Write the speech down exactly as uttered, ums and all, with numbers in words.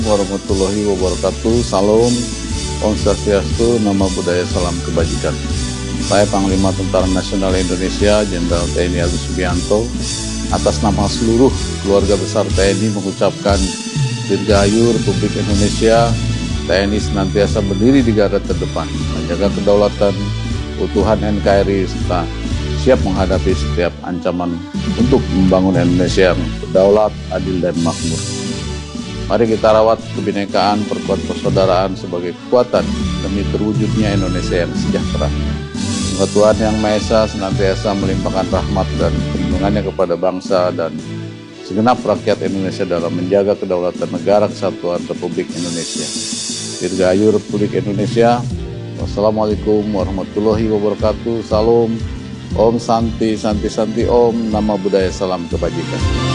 warahmatullahi wabarakatuh. Salam, Om Swastiastu, Namo Buddhaya, salam kebajikan. Saya Panglima Tentara Nasional Indonesia, Jenderal T N I Agus Subianto, atas nama seluruh keluarga besar T N I mengucapkan Dirgahayu Republik Indonesia. T N I senantiasa berdiri di garda terdepan, menjaga kedaulatan, keutuhan N K R I, serta siap menghadapi setiap ancaman untuk membangun Indonesia yang berdaulat, adil, dan makmur. Mari kita rawat kebinekaan, perkuat persaudaraan sebagai kekuatan demi terwujudnya Indonesia yang sejahtera. Semoga Tuhan Yang Maha Esa senantiasa melimpahkan rahmat dan perlindungannya kepada bangsa dan segenap rakyat Indonesia dalam menjaga kedaulatan negara kesatuan Republik Indonesia. Dirgahayu Republik Indonesia. Wassalamualaikum warahmatullahi wabarakatuh. Salam, Om Santi, Santi, Santi, Om, Namo Buddhaya, salam kebajikan.